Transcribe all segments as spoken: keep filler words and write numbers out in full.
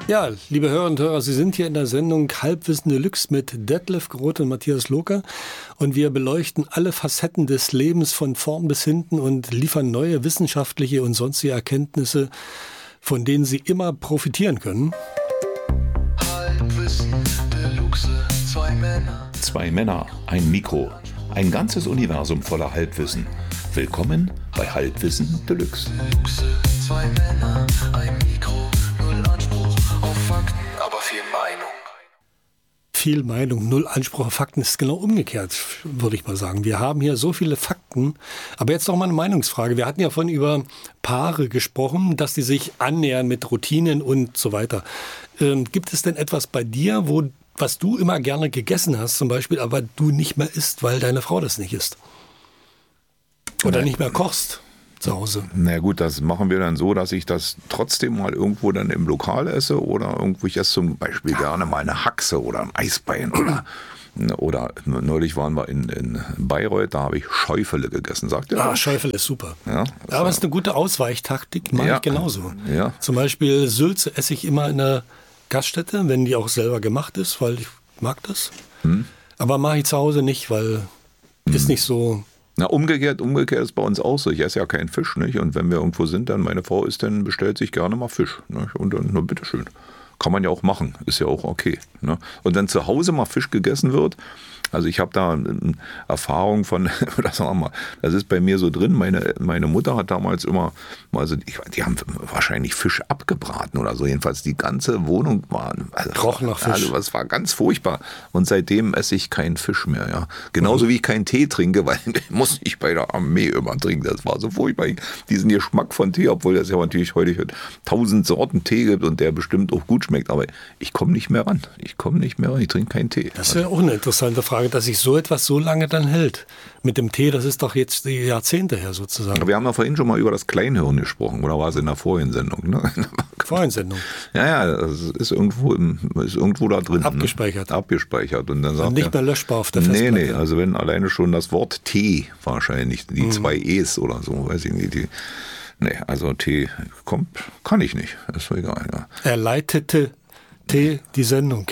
Ja, liebe Hörer und Hörer, Sie sind hier in der Sendung Halbwissen Deluxe mit Detlef Groth und Matthias Lohke und wir beleuchten alle Facetten des Lebens von vorn bis hinten und liefern neue wissenschaftliche und sonstige Erkenntnisse, von denen Sie immer profitieren können. Halbwissen Deluxe, zwei Männer. Zwei Männer, ein Mikro, ein ganzes Universum voller Halbwissen. Willkommen bei Halbwissen Deluxe. Deluxe, zwei Männer, ein Mikro, null Anspruch auf Fakten, aber viel Meinung. Viel Meinung, null Anspruch auf Fakten ist genau umgekehrt, würde ich mal sagen. Wir haben hier so viele Fakten, aber jetzt noch mal eine Meinungsfrage. Wir hatten ja vorhin über Paare gesprochen, dass die sich annähern mit Routinen und so weiter. Ähm, gibt es denn etwas bei dir, wo, was du immer gerne gegessen hast, zum Beispiel, aber du nicht mehr isst, weil deine Frau das nicht isst? Oder nicht mehr kochst zu Hause? Na gut, das machen wir dann so, dass ich das trotzdem mal irgendwo dann im Lokal esse oder irgendwo, ich esse zum Beispiel gerne mal eine Haxe oder ein Eisbein oder, oder neulich waren wir in, in Bayreuth, da habe ich Schäufele gegessen, sagt ihr? Ah, Schäufele ist super. Ja, aber es ist eine gute Ausweichtaktik, mache ja, ich genauso. Ja. Zum Beispiel Sülze esse ich immer in der Gaststätte, wenn die auch selber gemacht ist, weil ich mag das. Hm. Aber mache ich zu Hause nicht, weil hm. ist nicht so... Na, umgekehrt, umgekehrt ist bei uns auch so. Ich esse ja keinen Fisch, nicht? Und wenn wir irgendwo sind, dann meine Frau isst, dann bestellt sich gerne mal Fisch. Nicht? Und dann, na bitteschön. Kann man ja auch machen. Ist ja auch okay. Ne? Und wenn zu Hause mal Fisch gegessen wird, also ich habe da eine Erfahrung von, das sagen wir mal, das ist bei mir so drin. Meine, meine Mutter hat damals immer, also die, die haben wahrscheinlich Fisch abgebraten oder so. Jedenfalls die ganze Wohnung war, also, roch nach Fisch. Also es war ganz furchtbar. Und seitdem esse ich keinen Fisch mehr. Ja. Genauso mhm. wie ich keinen Tee trinke, weil ich muss ich bei der Armee immer trinken. Das war so furchtbar. Diesen Geschmack von Tee, obwohl es ja natürlich heute tausend Sorten Tee gibt und der bestimmt auch gut schmeckt. Aber ich komme nicht mehr ran. Ich komme nicht mehr ran. Ich trinke keinen Tee. Das ist ja auch eine interessante Frage, dass sich so etwas so lange dann hält. Mit dem Tee, das ist doch jetzt die Jahrzehnte her sozusagen. Wir haben ja vorhin schon mal über das Kleinhirn gesprochen, oder war es in der vorigen Sendung? Ne? Vorigen Sendung. Ja, ja, das ist irgendwo, im, ist irgendwo da drin. Abgespeichert. Ne? Abgespeichert. Und dann sagt und nicht er, mehr löschbar auf der Festplatte. Nee, nee, also wenn alleine schon das Wort Tee wahrscheinlich, die mhm. zwei E's oder so, weiß ich nicht, die, nee, also Tee kommt, kann ich nicht, ist so egal. Ja. Er leitete Tee die Sendung.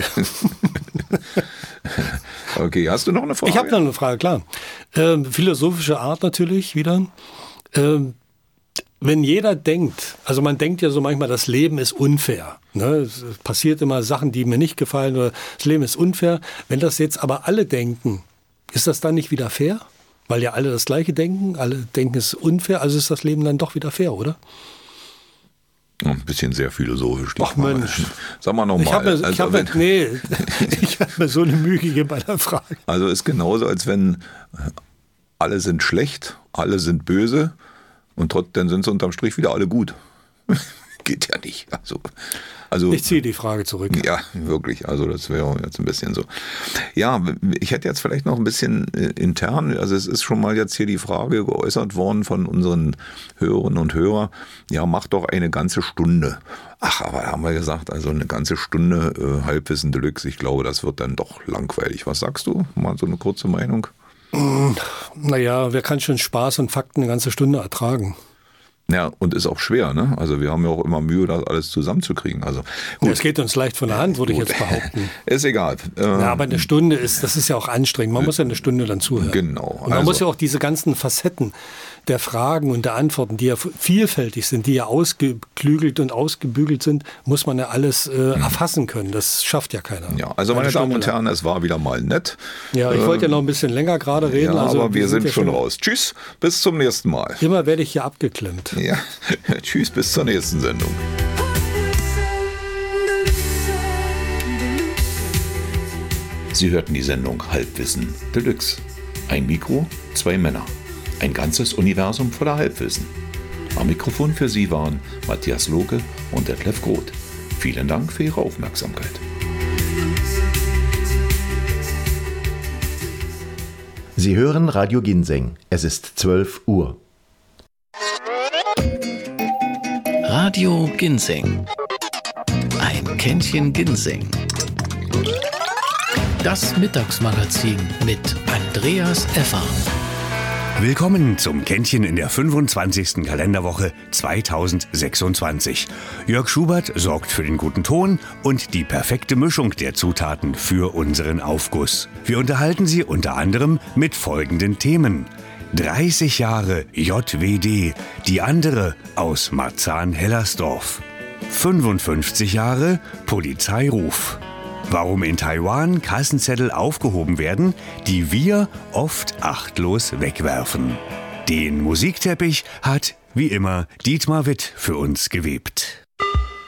Okay, hast du noch eine Frage? Ich habe noch eine Frage, klar. Ähm, philosophische Art natürlich wieder. Ähm, wenn jeder denkt, also man denkt ja so manchmal, das Leben ist unfair. Ne? Es passiert immer Sachen, die mir nicht gefallen oder das Leben ist unfair. Wenn das jetzt aber alle denken, ist das dann nicht wieder fair? Weil ja alle das Gleiche denken, alle denken es ist unfair, also ist das Leben dann doch wieder fair, oder? Ein bisschen sehr philosophisch. Ach Mensch. Sag mal nochmal. Ich habe mir, also, hab mir, nee, ich hab mir so eine Mühe gegeben bei der Frage. Also ist genauso, als wenn alle sind schlecht, alle sind böse und trotzdem sind sie unterm Strich wieder alle gut. Geht ja nicht. Also, also, ich ziehe die Frage zurück. Ja, wirklich. Also das wäre jetzt ein bisschen so. Ja, ich hätte jetzt vielleicht noch ein bisschen intern, also es ist schon mal jetzt hier die Frage geäußert worden von unseren Hörerinnen und Hörern, ja, mach doch eine ganze Stunde. Ach, aber da haben wir gesagt, also eine ganze Stunde äh, Halbwissen Deluxe, ich glaube, das wird dann doch langweilig. Was sagst du? Mal so eine kurze Meinung? Naja, wer kann schon Spaß und Fakten eine ganze Stunde ertragen? Ja, und ist auch schwer, ne? Also wir haben ja auch immer Mühe, das alles zusammenzukriegen. Also gut. Es geht uns leicht von der Hand, würde gut. ich jetzt behaupten. Ist egal. Ähm, ja, aber eine Stunde ist, das ist ja auch anstrengend. Man muss ja eine Stunde dann zuhören. Genau. Und man also. muss ja auch diese ganzen Facetten der Fragen und der Antworten, die ja vielfältig sind, die ja ausgeklügelt und ausgebügelt sind, muss man ja alles äh, erfassen können. Das schafft ja keiner. Ja, also meine Damen und Herren, es war wieder mal nett. Ja, ich ähm, wollte ja noch ein bisschen länger gerade reden. Ja, also, aber wir, wir sind, sind ja schon raus. Tschüss, bis zum nächsten Mal. Immer werde ich hier abgeklemmt. Ja, tschüss, bis zur nächsten Sendung. Sie hörten die Sendung Halbwissen Deluxe. Ein Mikro, zwei Männer. Ein ganzes Universum voller Halbwissen. Am Mikrofon für Sie waren Matthias Lohke und Detlef Groth. Vielen Dank für Ihre Aufmerksamkeit. Sie hören Radio Ginseng. Es ist zwölf Uhr. Radio Ginseng. Ein Kännchen Ginseng. Das Mittagsmagazin mit Andreas Effer. Willkommen zum Kännchen in der fünfundzwanzigsten Kalenderwoche zweitausendsechsundzwanzig. Jörg Schubert sorgt für den guten Ton und die perfekte Mischung der Zutaten für unseren Aufguss. Wir unterhalten Sie unter anderem mit folgenden Themen. dreißig Jahre J W D, die andere aus Marzahn-Hellersdorf. fünfundfünfzig Jahre Polizeiruf. Warum in Taiwan Kassenzettel aufgehoben werden, die wir oft achtlos wegwerfen. Den Musikteppich hat, wie immer, Dietmar Witt für uns gewebt.